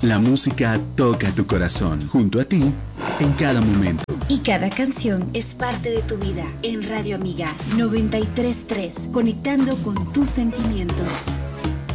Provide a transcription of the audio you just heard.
La música toca tu corazón, junto a ti, en cada momento. Y cada canción es parte de tu vida. En Radio Amiga 93.3, conectando con tus sentimientos.